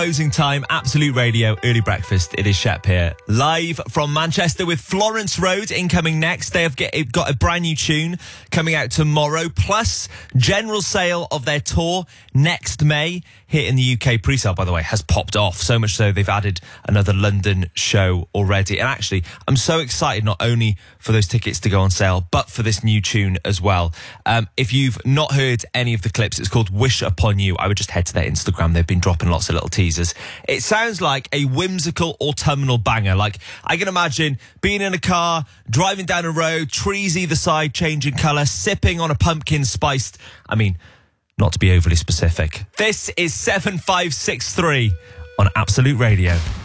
Closing time, Absolute Radio, early breakfast. It is Shep here, live from Manchester with Florence Road incoming next. They have got a brand new tune coming out tomorrow, plus general sale of their tour next May. Here in the UK, pre-sale, by the way, has popped off. So much so they've added another London show already. And actually, I'm so excited not only for those tickets to go on sale, but for this new tune as well. If you've not heard any of the clips, it's called Wish Upon You. I would just head to their Instagram. They've been dropping lots of little teasers. It sounds like a whimsical autumnal banger. Like, I can imagine being in a car, driving down a road, trees either side changing colour, sipping on a pumpkin spiced... not to be overly specific. This is 7563 on Absolute Radio.